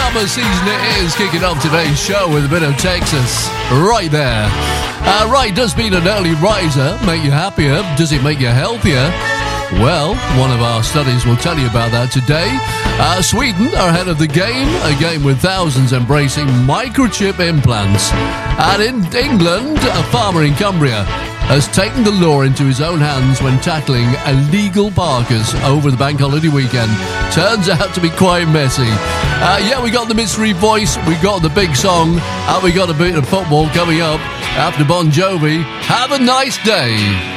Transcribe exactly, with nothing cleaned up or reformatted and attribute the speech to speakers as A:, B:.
A: summer season it is, kicking off today's show with a bit of Texas right there. Uh, right, does being an early riser make you happier? Does it make you healthier? Well, one of our studies will tell you about that today. Uh, Sweden are ahead of the game, a game with thousands embracing microchip implants. And in England, a farmer in Cumbria has taken the law into his own hands when tackling illegal parkers over the bank holiday weekend. Turns out to be quite messy. Uh, yeah, we got the mystery voice, we got the big song, and we got a bit of football coming up after Bon Jovi. Have a nice day.